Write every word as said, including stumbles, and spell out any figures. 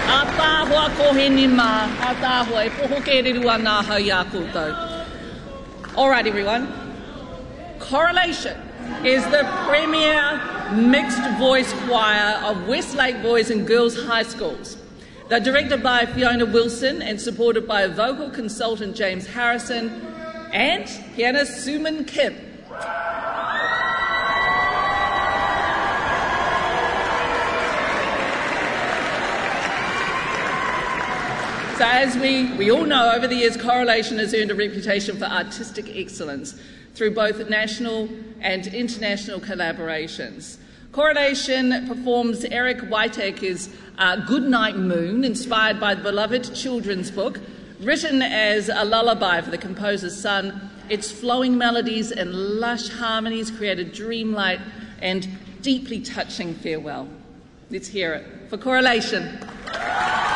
A tāhua kohe ni mā, a tāhua e poho ke riru ana hau ia koutou. All right, everyone. Correlation is the premier mixed voice choir of Westlake Boys and Girls High Schools. They're directed by Fiona Wilson and supported by vocal consultant James Harrison and pianist Suman Kim. So as we, we all know, over the years, Correlation has earned a reputation for artistic excellence through both national and international collaborations. Correlation performs Eric Whitaker's uh, Goodnight Moon, inspired by the beloved children's book, written as a lullaby for the composer's son. Its flowing melodies and lush harmonies create a dreamlike and deeply touching farewell. Let's hear it for Correlation.